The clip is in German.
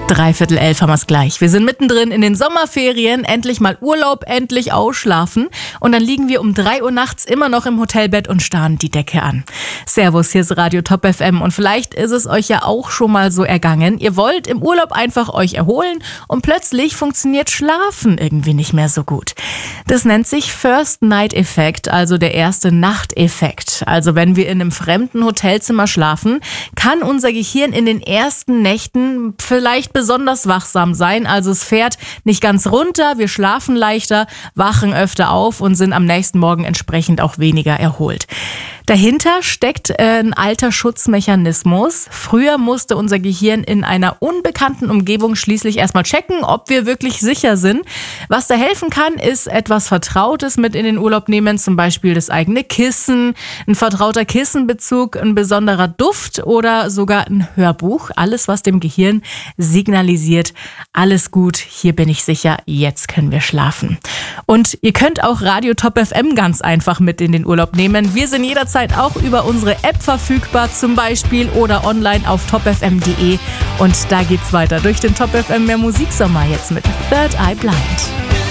11:15 haben wir es gleich. Wir sind mittendrin in den Sommerferien, endlich mal Urlaub, endlich ausschlafen. Und dann liegen wir um 3 Uhr nachts immer noch im Hotelbett und starren die Decke an. Servus, hier ist Radio Top FM und vielleicht ist es euch ja auch schon mal so ergangen. Ihr wollt im Urlaub einfach euch erholen und plötzlich funktioniert Schlafen irgendwie nicht mehr so gut. Das nennt sich First Night Effekt, also der erste Nachteffekt. Also wenn wir in einem fremden Hotelzimmer schlafen, kann unser Gehirn in den ersten Nächten vielleicht besonders wachsam sein. Also es fährt nicht ganz runter, wir schlafen leichter, wachen öfter auf und sind am nächsten Morgen entsprechend auch weniger erholt. Dahinter steckt ein alter Schutzmechanismus. Früher musste unser Gehirn in einer unbekannten Umgebung schließlich erstmal checken, ob wir wirklich sicher sind. Was da helfen kann, ist etwas Vertrautes mit in den Urlaub nehmen, zum Beispiel das eigene Kissen, ein vertrauter Kissenbezug, ein besonderer Duft oder sogar ein Hörbuch. Alles, was dem Gehirn signalisiert, alles gut, hier bin ich sicher, jetzt können wir schlafen. Und ihr könnt auch Radio Top FM ganz einfach mit in den Urlaub nehmen. Wir sind jederzeit auch über unsere App verfügbar zum Beispiel oder online auf topfm.de und da geht's weiter durch den Top FM mehr Musiksommer jetzt mit Third Eye Blind.